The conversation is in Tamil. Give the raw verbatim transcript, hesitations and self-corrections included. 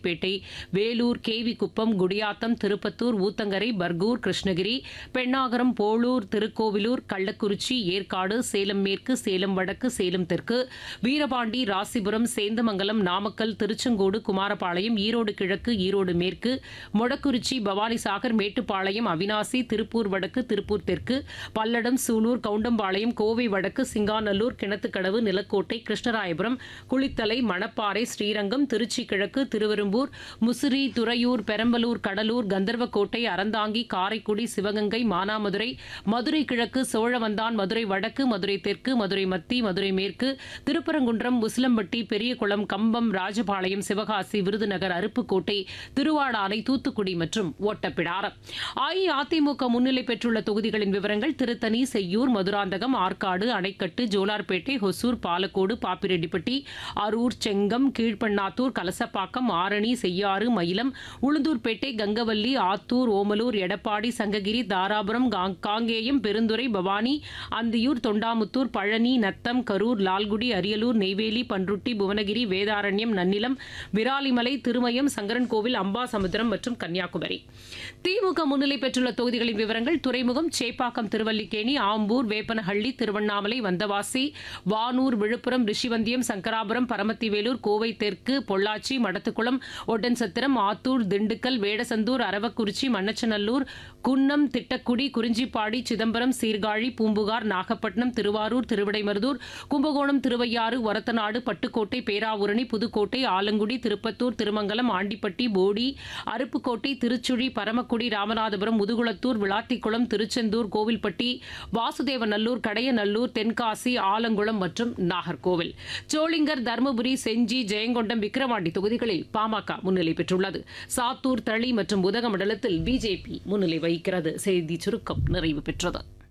ராணிப்பேட்டை, வேலூர், கேவிக்குப்பம், குடியாத்தம், திருப்பத்தூர், ஊத்தங்கரை, பர்கூர், கிருஷ்ணகிரி, பெண்ணாகரம், போளூர், திருக்கோவிலூர், கள்ளக்குறிச்சி, ஏற்காடு, சேலம் மேற்கு, சேலம் வடக்கு, சேலம் தெற்கு, வீரபாண்டி, ராசிபுரம், சேந்தமங்கலம், நாமக்கல், திருச்செங்கோடு, குமாரபாளையம், ஈரோடு கிழக்கு, ஈரோடு மேற்கு, மொடக்குறிச்சி, பவானிசாகர், மேட்டுப்பாளையம், அவினாசி, திருப்பூர் வடக்கு, திருப்பூர் தெற்கு, பல்லடம், சூலூர், கவுண்டம்பாளையம், கோவை வடக்கு, சிங்காநல்லூர், கிணத்துக்கடவு, நிலக்கோட்டை, கிருஷ்ணராயபுரம், குளித்தலை, மணப்பாறை, ஸ்ரீரங்கம், திருச்சி கிழக்கு, திருவெரும்பூர், முசிறி, துறையூர், பெரம்பலூர், கடலூர், கந்தர்வக்கோட்டை, அறந்தாங்கி, காரைக்குடி, சிவகங்கை, மானாமதுரை, மதுரை கிழக்கு, சோழவந்தான், மதுரை வடக்கு, மதுரை தெற்கு, மதுரை மத்தி, மதுரை மேற்கு, திருப்பரங்குன்றம், உசிலம்பட்டி, பெரியகுளம், கம்பம், ராஜபாளையம், சிவகாசி, விருதுநகர், அருப்புக்கோட்டை, திருவாடானை, தூத்துக்குடி மற்றும் ஒட்டப்பிடாரம். அஇஅதிமுக முன்னிலை பெற்றுள்ள தொகுதிகளின் விவரங்கள்: திருத்தணி, செய்யூர், மதுராந்தகம், ஆற்காடு, அணைக்கட்டு, ஜோலார்பேட்டை, ஹொசூர், பாலக்கோடு, பாப்பிரெட்டிப்பட்டி, அரூர், செங்கம், கீழ்பண்ணாத்தூர், கலசப்பாக்கம், ஆரணி, செய்யாறு, மயிலம், உளுந்தூர்பேட்டை, கங்கவல்லி, ஆத்தூர், ஓமலூர், எடப்பாடி, சங்ககிரி, தாராபுரம், காங்கேயம், பெருந்துறை, பவானி, அந்தியூர், தொண்டாமுத்தூர், பழனி, நத்தம், கரூர், லால்குடி, அரியலூர், நெய்வேலி, பன்ருட்டி, புவனகிரி, வேதாரண்யம், நன்னிலம், விராலிமலை, திருமயம், சங்கரன்கோவில், அம்பாசமுத்திரம் மற்றும் கன்னியாகுமரி. திமுக முன்னிலை பெற்றுள்ள தொகுதிகளின் விவரங்கள்: துறைமுகம், சேப்பாக்கம், திருவல்லிக்கேணி, ஆம்பூர், வேப்பனஹள்ளி, திருவண்ணாமலை, வந்தவாசி, வானூர், விழுப்புரம், ரிஷிவந்தியம், சங்கராபுரம், பரமத்திவேலூர், கோவை தெற்கு, பொள்ளாச்சி, மடத்துக்குளம், ஒட்டன்சத்திரம், ஆத்தூர், திண்டுக்கல், வேடசந்தூர், அரவக்குறிச்சி, மண்ணச்சநல்லூர், குன்னம், திட்டக்குடி, குறிஞ்சிப்பாடி, சிதம்பரம், சீர்காழி, பூம்புகார், நாகப்பட்டினம், திருவாரூர், திருவிடைமருதூர், கும்பகோணம், திருவையாறு, ஒரத்தநாடு, பட்டுக்கோட்டை, பேராவூரணி, புதுக்கோட்டை, ஆலங்குடி, திருப்பத்தூர், திருமங்கலம், ஆண்டிப்பட்டி, போடி, அருப்புக்கோட்டை, திருச்சுழி, பரமக்குடி, ராமநாதபுரம், முதுகுளத்தூர், விளாத்திக்குளம், திருச்செந்தூர், கோவில்பட்டி, வாசுதேவநல்லூர், கடையநல்லூர், தென்காசி, ஆலங்குளம் மற்றும் நாகர்கோவில். சோளிங்கர், தருமபுரி, செஞ்சி, ஜெயங்கொண்டம், விக்கிரவாண்டி தொகுதிகளில் பாமக முன்னிலை பெற்றுள்ளது. சாத்தூர், தளி மற்றும் உதகமண்டலத்தில் பிஜேபி முன்னிலை வகிக்கிறது. செய்தி சுருக்கம் நிறைவு பெற்றது.